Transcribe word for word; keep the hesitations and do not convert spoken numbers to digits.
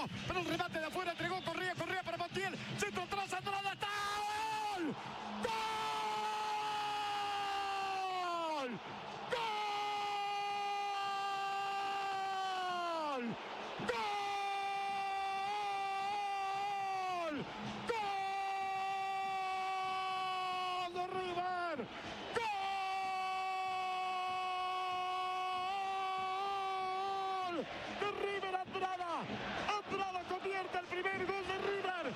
pero el remate de afuera entregó, corría, corría para Montiel, centro atrás, Andrada, está, ¡gol! ¡Gol! ¡Gol! ¡Gol! ¡Gol de River! ¡Gol de River! Andrada, Andrada convierte el primer gol de River.